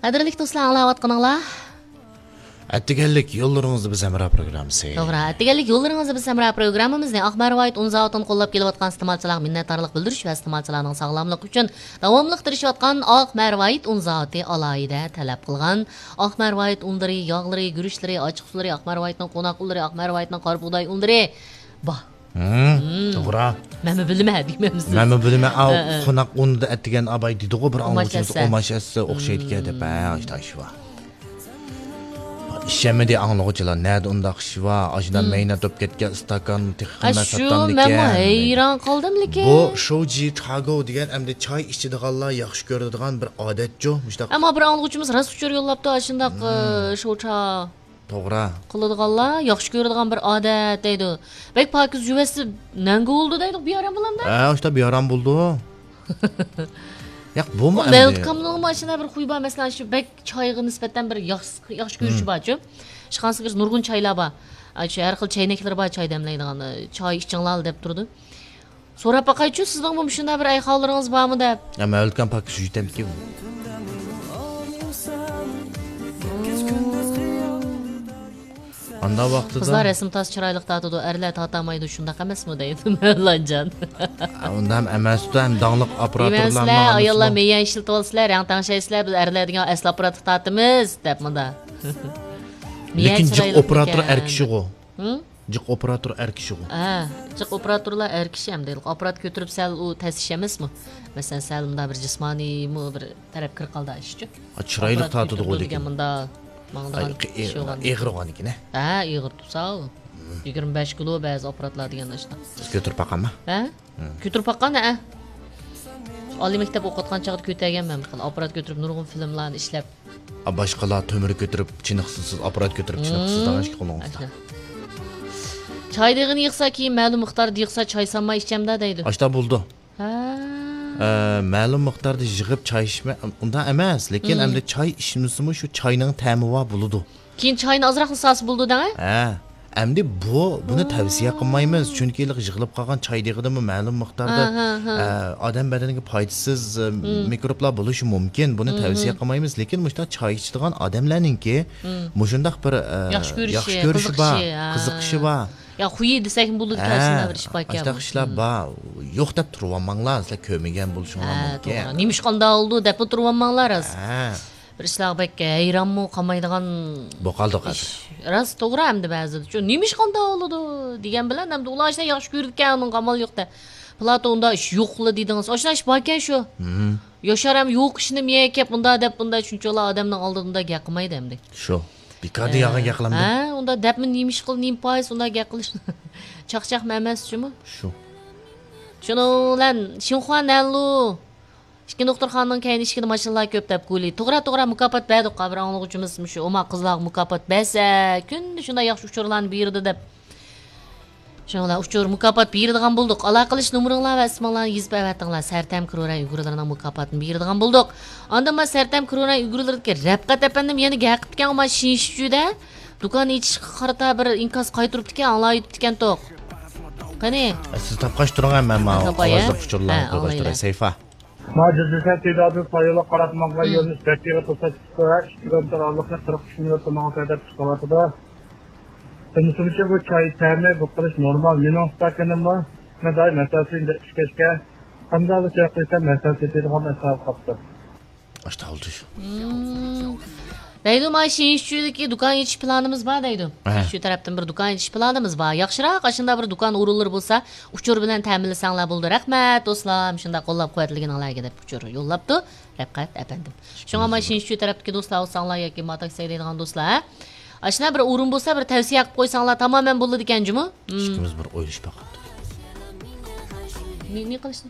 Qadrli do'stlar, anglayotganinglar? Attiganlik yo'llaringizni biz Amra programmasi. To'g'ri, attiganlik yo'llaringizni biz Amra programmamizning Axmarvoyt unzavotini qo'llab kelayotgan iste'molchilarga minnatdorlik bildirish va iste'molchilarning sog'lomligi uchun davomli tirishayotgan Axmarvoyt unzavoti alohida talab qilgan Axmarvoyt unlari, yog'lari, guruchlari, ochiq suvlari, Axmarvoytning qo'noq unlari, Axmarvoytning qora bug'doy unlari bor. To'g'ri. Mana bilmadik memiz. Mana bilma, qo'noq unda attigan abay deydi-ku bir anglovchimiz o'mashasi o'xshaydi deb, ashtashi. İşemedi anlıqçılar nerede undaq şiva ajdan meyna top ketgan stakan texmat sattanlık. Men hayron qoldim lekin. Bu shouji tago degan hamda choy ichadiganlar yaxshi ko'radigan bir odat-ku. Ammo bir anlıqçımız ras uçur yo'llabdi shundaq shoucha. To'g'ri. Qiladiganlar yaxshi ko'radigan bir odat deydi. Bek pokiz yuvasi nanga oldu deydi bir yaram bilamda. İşte bir yaram buldu. Yo'q, bu mu? Welcome mashina bir xuy bor, masalan shu bek choyga nisbatan bir yaxshi ko'rishi bor-ku. Ishqansiz nurg'un choylar bor. Shu har xil chaynaklar bor choy damlaydigan. Choy ichinglar deb turdi. So'rab baqaychi, sizning bu shunday bir ayxonlaringiz bormi deb. Ama welcome pakiz yutamki. Anda vaqtida qizlar rasm tas chiroyli tatidi, erlar tatamaydi, shunday emasmi deydi Mevlanjon. Unda ham emasda ham donglik operatorlar bor. Ayollar meyan ishlatib olsalar, yang tangshaysizlar, biz erlar degan asl operator tatimiz deb munda. Lekin jiq operator erkishig'u. Jiq operator erkishig'u. Jiq operatorlar erkishi ham deylik. Operat ko'tirib sal u tasish emasmi? Masalan, sal bunda bir jismoniy bir taraf kir qoldi ishchi. Chiroyli tatidi degan bunda. Eg'ir o'g'anikini. Eg'ir tursa 25 kilo ba'zi operatlar degan ishda. Siz ko'tirib baqanmi? Ko'tirib baqan, oliy maktab o'qitgan chaqda ko'targanman. Operat ko'tirib nurg'un filmlarni ishlab. Boshqalar to'mir ko'tirib, chiniqsiz operat ko'tirib, chiniqsiz dag'ashki qo'lingizda. Choy deg'ini yig'sa keyin ma'lum miqdorda yig'sa choy sanmay ichimda deydi. Ashta bo'ldi. Ma'lum miqdorda yig'ib choy ichma, undan emas, lekin endi choy ichmisimi shu choyning ta'mi va bo'ladi. Keyin choyni ozroq so'si bo'ldi-da? Endi buni tavsiya qilmaymiz, chunki yig'ilib qolgan choy deg'idimi ma'lum miqdorda odam badaniga foydasiz mikroblar bo'lishi mumkin. Buni tavsiya qilmaymiz, lekin mushta choy ichadigan odamlarningki mushundaq bir yaxshi ko'rishi bor, qiziqishi bor. Ya xuyi desak bo'ldi tarzida bir ish bor ekan. Ashta ishlar bor. Yo'q deb turib olmanglar, sizlar ko'migan bo'lishinglar mumkin. Nima ish qanday oldi deb turib olmanglar. Bir ishlar bak hayronmi qolmaydigan bo'qaldi hozir. Ras to'g'ri hamda ba'zida. Shu nima ish qanday oldi degan bilan hamda ular ishni yaxshi ko'rgan, uning qamal yo'qda. Platonda ish yo'qli dedingiz. O'sha ish bor ekan shu. Yoshar ham yo'q ishni miya kelib bunda deb bunda shunchalar odamning oldida gap qilmaydi hamda. Shu. Bikardi yog'in gaqlamdi. Unda debmi nima ish qil, nima foiz unda gap qilish. Chaqchaq emas shumi? Shu. Shuninglan Xinhuananlu ikki doktorxonaning kayni ishkini mashinalar ko'p deb qo'yli. To'g'ri mukofot berdi qabr anglag'uchimiz shu o'ma qizlar mukofot bersa, kun shunday yaxshi uchurlarni berdi deb. Shuninglar uchur mukofot beradigan bo'ldik. Aloqalish nomeringlar va isminglarni yozib bertinglar. Sartam Kirora Uyg'urlarning mukofotini beradigan bo'ldik. Onda men Sartam Kirora Uyg'urlarga Rabqat apandim yana gap qilgan ama shinshchuda do'kon ichishga qarata bir inkos qaytirib ekan, anglayib ekan to'q. Qani? Siz topqash turgan men ovozli uchurlarni qo'yib sayfa. Majlisda tedavül sayılı qaratmaqla yolunu istəkliyə tutsa istiqamət aralıqla 43 minut mağazada çıxartıda. Temizlikçi bu çay təmin bu qilish normal. Mening stakanim var. Men doim masasini ishkashga qanday chaqirsa masasini ham asal qapti. Ashta oldu shu. Deydi ma shinshchudagi do'kon ichish planimiz bor deydi. Shu tarafdan bir do'kon ichish planimiz bor. Yaxshiroq ashunda bir do'kon o'rinlar bo'lsa, uchur bilan ta'minlasanglar bo'ldi. Rahmat do'stlar, shunda qo'llab-quvvatlaganinglarga deb uchur yo'llabdi. Rabqat apandim. Shunga ma shinshchu tarafdagi do'stlar olsanglar yoki motoksiklda deydigan do'stlar, ashuna bir o'rin bo'lsa, bir tavsiya qilib qo'ysanglar tamoman bo'ladi ekan-jimi? Ikkimiz bir o'ylash baqadi. Ne qilishni?